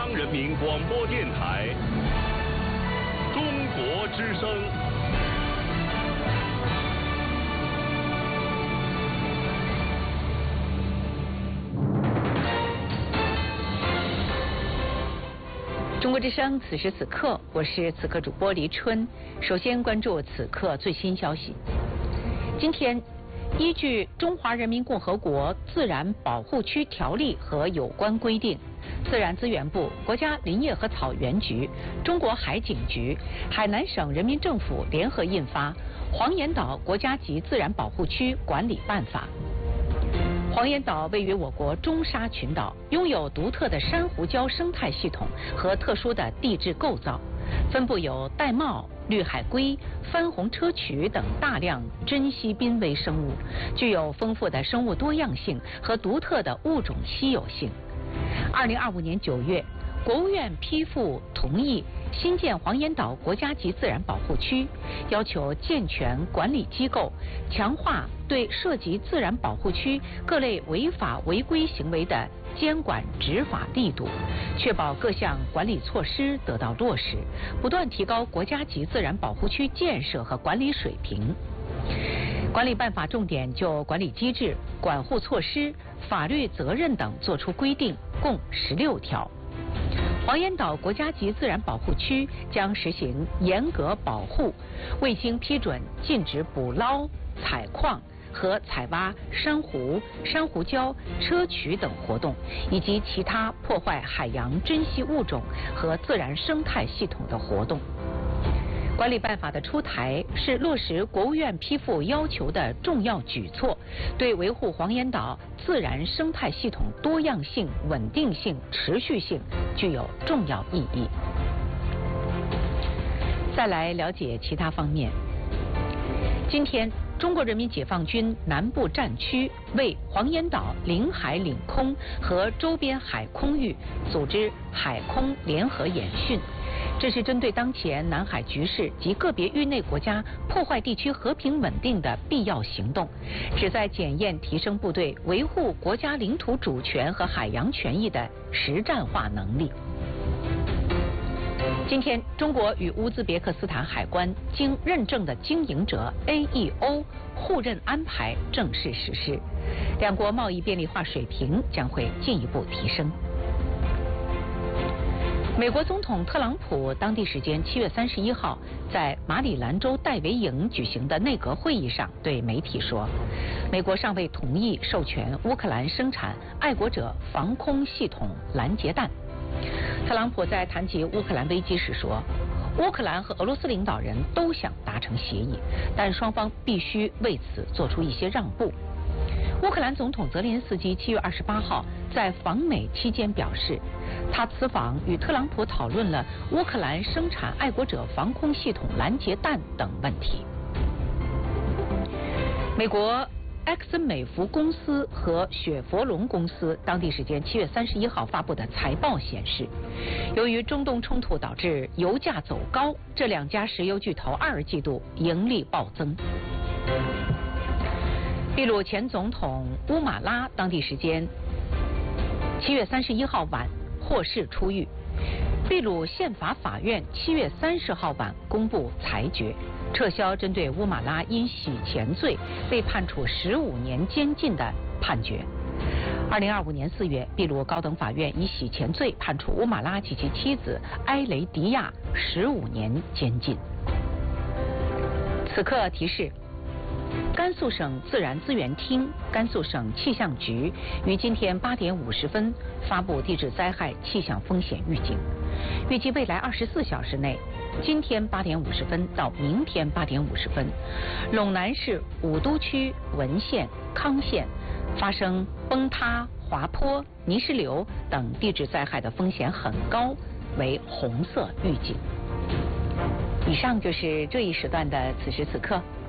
央人民广播电台中国之声。 中国之声，此时此刻，我是此刻主播黎春。首先关注此刻最新消息。今天，依据《中华人民共和国自然保护区条例》和有关规定，自然资源部、国家林业和草原局、中国海警局、海南省人民政府联合印发《黄岩岛国家级自然保护区管理办法》。黄岩岛位于我国中沙群岛，拥有独特的珊瑚礁生态系统和特殊的地质构造，分布有玳瑁、绿海龟、番红砗磲等大量珍稀濒危生物，具有丰富的生物多样性和独特的物种稀有性。2025年9月，国务院批复同意新建黄岩岛国家级自然保护区，要求健全管理机构，强化对涉及自然保护区各类违法违规行为的监管执法力度，确保各项管理措施得到落实，不断提高国家级自然保护区建设和管理水平。管理办法重点就管理机制、管护措施、法律责任等作出规定，共16条。黄岩岛国家级自然保护区将实行严格保护，未经批准禁止捕捞、采矿和采挖珊瑚、珊瑚礁、砗磲等活动，以及其他破坏海洋珍稀物种和自然生态系统的活动。管理办法的出台是落实国务院批复要求的重要举措，对维护黄岩岛自然生态系统多样性、稳定性、持续性具有重要意义。再来了解其他方面。今天，中国人民解放军南部战区为黄岩岛领海领空和周边海空域组织海空联合演训，这是针对当前南海局势及个别域内国家破坏地区和平稳定的必要行动，旨在检验提升部队维护国家领土主权和海洋权益的实战化能力。今天，中国与乌兹别克斯坦海关经认证的经营者 AEO 互认安排正式实施，两国贸易便利化水平将会进一步提升。美国总统特朗普当地时间7月31号在马里兰州戴维营举行的内阁会议上对媒体说，美国尚未同意授权乌克兰生产爱国者防空系统拦截弹。特朗普在谈及乌克兰危机时说，乌克兰和俄罗斯领导人都想达成协议，但双方必须为此做出一些让步。乌克兰总统泽连斯基7月28号在访美期间表示，他此访与特朗普讨论了乌克兰生产爱国者防空系统拦截弹等问题。美国埃克森美孚公司和雪佛龙公司当地时间7月31号发布的财报显示，由于中东冲突导致油价走高，这两家石油巨头2季度盈利暴增。秘鲁前总统乌马拉当地时间7月31号晚获释出狱。秘鲁宪法法院7月30号晚公布裁决，撤销针对乌马拉因洗钱罪被判处15年监禁的判决。2025年4月，秘鲁高等法院以洗钱罪判处乌马拉及其妻子埃雷迪亚15年监禁。此刻提示，甘肃省自然资源厅、甘肃省气象局于今天8点50分发布地质灾害气象风险预警，预计未来24小时内，今天8点50分到明天8点50分，陇南市武都区文县、康县发生崩塌、滑坡、泥石流等地质灾害的风险很高，为红色预警。以上就是这一时段的此时此刻。